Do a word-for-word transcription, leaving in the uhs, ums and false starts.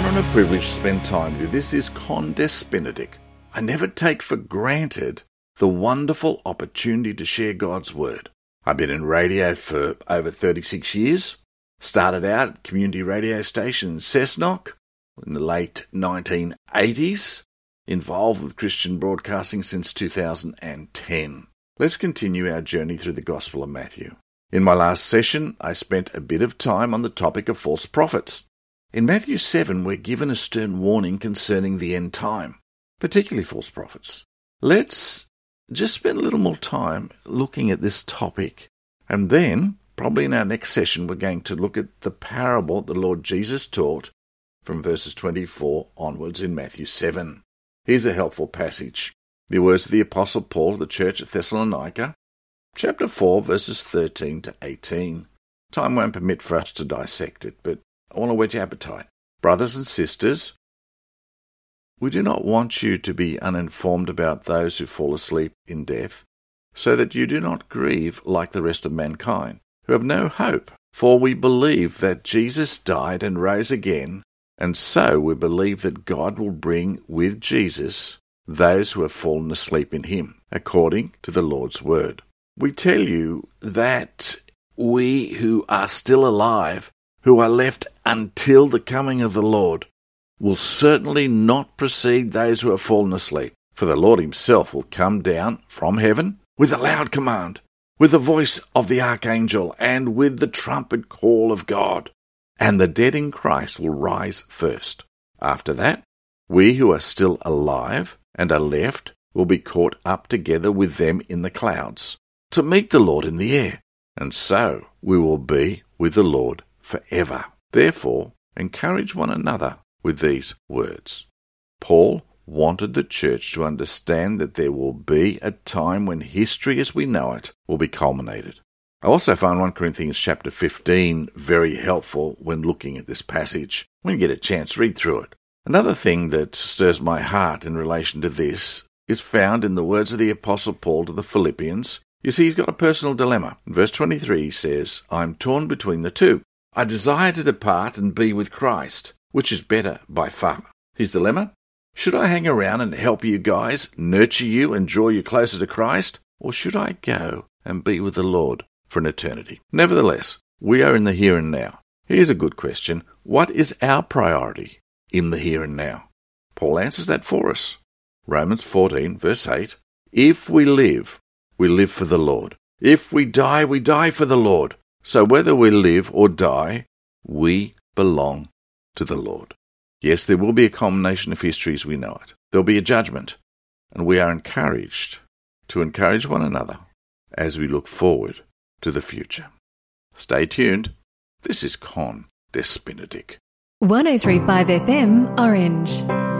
honour and a privilege to spend time with you. This is Con Des Benedict. I never take for granted the wonderful opportunity to share God's Word. I've been in radio for over thirty-six years. Started out at community radio station in Cessnock in the late nineteen eighties. Involved with Christian broadcasting since two thousand ten. Let's continue our journey through the Gospel of Matthew. In my last session, I spent a bit of time on the topic of false prophets. In Matthew seven, we're given a stern warning concerning the end time, particularly false prophets. Let's just spend a little more time looking at this topic, and then, probably in our next session, we're going to look at the parable the Lord Jesus taught from verses twenty-four onwards in Matthew seven. Here's a helpful passage. The words of the Apostle Paul to the church at Thessalonica, chapter four, verses thirteen to eighteen. Time won't permit for us to dissect it, but I want to whet your appetite. Brothers and sisters, we do not want you to be uninformed about those who fall asleep in death, so that you do not grieve like the rest of mankind, who have no hope. For we believe that Jesus died and rose again, and so we believe that God will bring with Jesus those who have fallen asleep in him, according to the Lord's word. We tell you that we who are still alive, who are left until the coming of the Lord, will certainly not precede those who have fallen asleep. For the Lord himself will come down from heaven with a loud command, with the voice of the archangel, and with the trumpet call of God. And the dead in Christ will rise first. After that, we who are still alive and are left will be caught up together with them in the clouds, to meet the Lord in the air. And so we will be with the Lord forever. Therefore, encourage one another with these words. Paul wanted the church to understand that there will be a time when history as we know it will be culminated. I also found First Corinthians chapter fifteen very helpful when looking at this passage. When you get a chance, read through it. Another thing that stirs my heart in relation to this is found in the words of the Apostle Paul to the Philippians. You see, he's got a personal dilemma. In verse twenty-three he says, I am torn between the two. I desire to depart and be with Christ, which is better by far. His dilemma? Should I hang around and help you guys, nurture you and draw you closer to Christ? Or should I go and be with the Lord for an eternity? Nevertheless, we are in the here and now. Here's a good question. What is our priority in the here and now? Paul answers that for us. Romans fourteen, verse eight. If we live, we live for the Lord. If we die, we die for the Lord. So whether we live or die, we belong to the Lord. Yes, there will be a culmination of history as we know it. There will be a judgment, and we are encouraged to encourage one another as we look forward to the future. Stay tuned. This is Con Des Benedict. one oh three point five F M, Orange.